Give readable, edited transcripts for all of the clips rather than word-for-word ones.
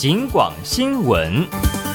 警广新闻。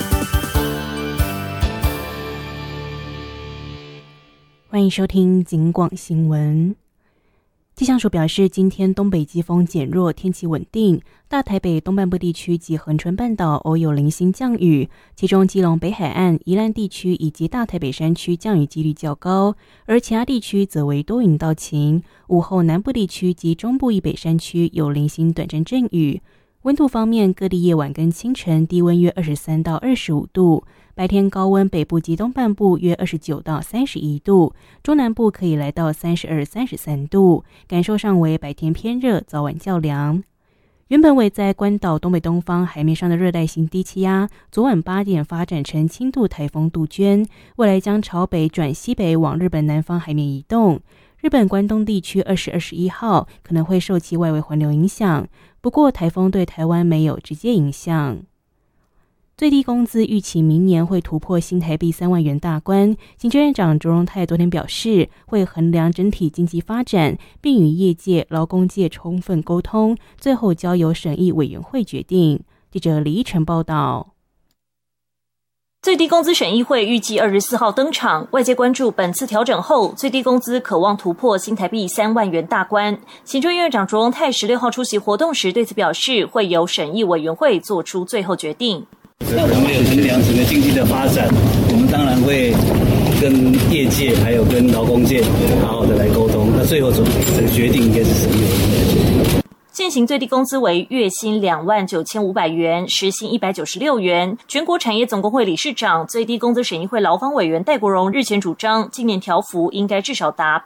欢迎收听警广新闻。气象署表示，今天东北季风减弱，天气稳定，大台北东半部地区及恒春半岛偶有零星降雨，其中基隆北海岸、宜兰地区以及大台北山区降雨几率较高，而其他地区则为多云到晴。午后南部地区及中部以北山区有零星短暂阵雨。温度方面，各地夜晚跟清晨低温约23到25度，白天高温北部及东半部约29到31度，中南部可以来到32、33度，感受上为白天偏热，早晚较凉。原本位在关岛东北东方海面上的热带性低气压，昨晚8点发展成轻度台风杜鹃，未来将朝北转西北往日本南方海面移动。日本关东地区20、21号可能会受其外围环流影响，不过台风对台湾没有直接影响。最低工资预期明年会突破新台币3万元大关，行政院长卓荣泰昨天表示，会衡量整体经济发展，并与业界、劳工界充分沟通，最后交由审议委员会决定。记者李依晨报道。 最低工资审议会预计24号登场，外界关注本次调整后，最低工资可望突破新台币3万元大关。行政院长卓荣泰16号出席活动时对此表示，会由审议委员会做出最后决定。 我们有衡量整个经济的发展，我们当然会跟业界还有跟劳工界好好的来沟通，那最后这个决定应该是审议委员会的决定。 现行最低工资为月薪29500元，时薪196元。全国产业总工会理事长、最低工资审议会劳方委员戴国荣日前主张，今年调幅应该至少达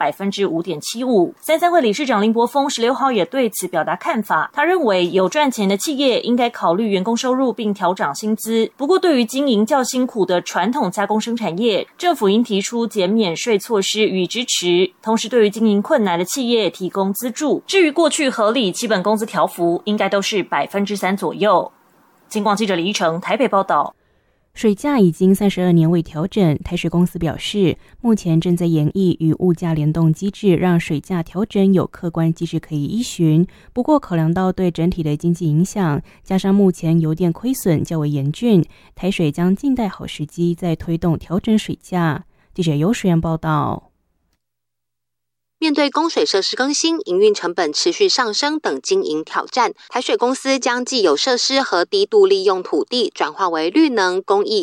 5.75%。33会理事长林柏峰16号也对此表达看法，他认为有赚钱的企业应该考虑员工收入并调涨薪资。不过，对于经营较辛苦的传统加工生产业，政府应提出减免税措施予以支持，同时对于经营困难的企业提供资助。至于过去合理基本工资调幅应该都是 3% 左右。警广记者李依成台北报道。 水价已经32年未调整，台水公司表示，目前正在研议与物价联动机制，让水价调整有客观机制可以依循。不过考量到对整体的经济影响，加上目前油电亏损较为严峻，台水将静待好时机再推动调整水价。记者游水源报道。 面对供水设施更新、营运成本持续上升等经营挑战，台水公司将既有设施和低度利用土地转化为绿能、工艺